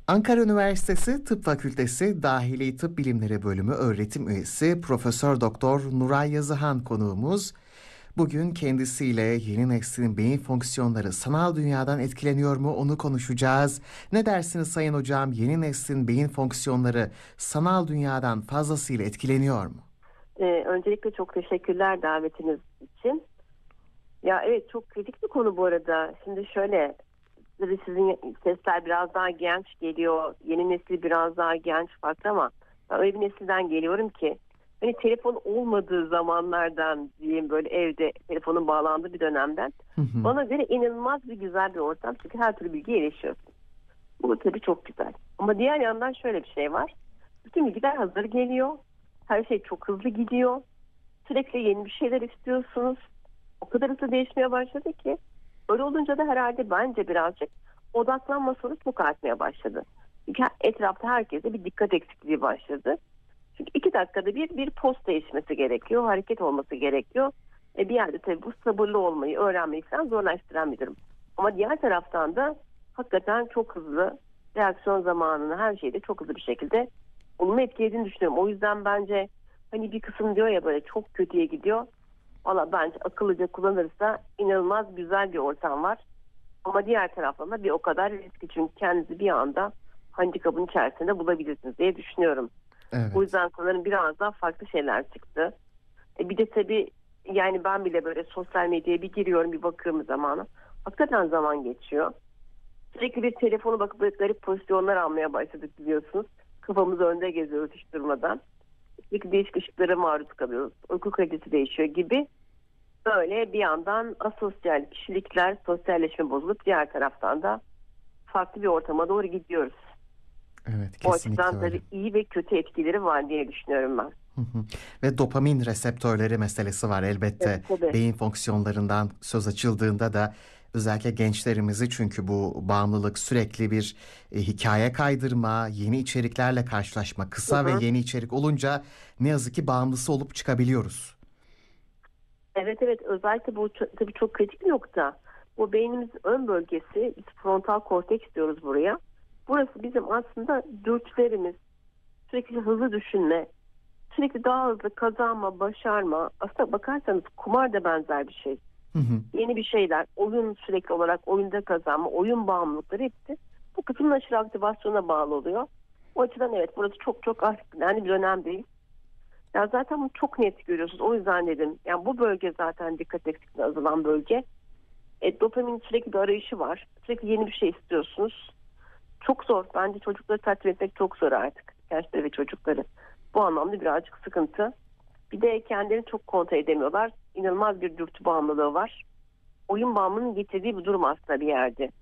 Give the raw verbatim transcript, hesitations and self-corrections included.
Ankara Üniversitesi Tıp Fakültesi Dahili Tıp Bilimleri Bölümü öğretim üyesi Profesör Doktor Nuray Yazıhan konuğumuz. Bugün kendisiyle yeni neslin beyin fonksiyonları sanal dünyadan etkileniyor mu onu konuşacağız. Ne dersiniz Sayın Hocam, yeni neslin beyin fonksiyonları sanal dünyadan fazlasıyla etkileniyor mu? Ee, öncelikle çok teşekkürler davetiniz için. Ya evet, çok kritik bir konu bu arada. Şimdi şöyle, tabii sizin sesler biraz daha genç geliyor. Yeni nesil biraz daha genç farklı ama ben öyle bir nesilden geliyorum ki hani telefon olmadığı zamanlardan diyeyim, böyle evde telefonun bağlandığı bir dönemden Hı hı. bana göre inanılmaz bir güzel bir ortam. Çünkü her türlü bilgiye erişiyorsun. Bu tabii çok güzel. Ama diğer yandan şöyle bir şey var. Bütün bilgiler hazır geliyor. Her şey çok hızlı gidiyor. Sürekli yeni bir şeyler istiyorsunuz. O kadar hızlı değişmeye başladı ki öyle olunca da herhalde bence birazcık odaklanma sorunu artmaya başladı. Çünkü etrafta herkese bir dikkat eksikliği başladı. Çünkü iki dakikada bir bir post değişmesi gerekiyor, hareket olması gerekiyor. E bir yerde tabii bu sabırlı olmayı, öğrenmeyi falan zorlaştıran bir durum. Ama diğer taraftan da hakikaten çok hızlı reaksiyon zamanını, her şeyde çok hızlı bir şekilde olumlu etkilediğini düşünüyorum. O yüzden bence hani bir kısım diyor ya böyle çok kötüye gidiyor. Valla bence akıllıca kullanırsa inanılmaz güzel bir ortam var. Ama diğer taraftan da bir o kadar riskli. Çünkü kendinizi bir anda handikapın içerisinde bulabilirsiniz diye düşünüyorum. O Evet. yüzden konuların biraz daha farklı şeyler çıktı. E bir de tabii yani ben bile böyle sosyal medyaya bir giriyorum, bir bakıyorum zamanı. Hakikaten zaman geçiyor. Sürekli bir telefonu bakıp böyle garip pozisyonlar almaya başladık, biliyorsunuz. Kafamız önde geziyoruz hiç durmadan. Sürekli değişik ışıklara maruz kalıyoruz. Uyku kalitesi değişiyor gibi. Böyle bir yandan asosyal kişilikler, sosyalleşme bozulup diğer taraftan da farklı bir ortama doğru gidiyoruz. Evet, O kesinlikle açıdan öyle. tabii iyi ve kötü etkileri var diye düşünüyorum ben. Hı hı. Ve dopamin reseptörleri meselesi var elbette. Tabii tabii. Beyin fonksiyonlarından söz açıldığında da özellikle gençlerimizi, çünkü bu bağımlılık sürekli bir e, hikaye kaydırma, yeni içeriklerle karşılaşma, Hı kısa ve hı. yeni içerik olunca ne yazık ki bağımlısı olup çıkabiliyoruz. Evet evet, özellikle bu çok, tabii çok kritik bir nokta. Bu beynimizin ön bölgesi, biz frontal korteks diyoruz buraya. Burası bizim aslında dürtülerimiz, sürekli hızlı düşünme, sürekli daha hızlı kazanma, başarma. Aslında bakarsanız kumar da benzer bir şey. Hı hı. Yeni bir şeyler, oyun, sürekli olarak oyunda kazanma, oyun bağımlılıkları hepsi bu kısmın aşırı aktivasyona bağlı oluyor. O açıdan evet, burası çok çok yani bir dönem değil. Ya zaten bunu çok net görüyorsunuz. O yüzden dedim. Yani bu bölge zaten dikkat eksikliğine azalan bölge. E, dopamin sürekli bir arayışı var. Sürekli yeni bir şey istiyorsunuz. Çok zor. Bence çocukları tatmin etmek çok zor artık. Gençleri ve çocukları. Bu anlamda birazcık sıkıntı. Bir de kendilerini çok kontrol edemiyorlar. İnanılmaz bir dürtü bağımlılığı var. Oyun bağımlılığının getirdiği bir durum aslında bir yerde.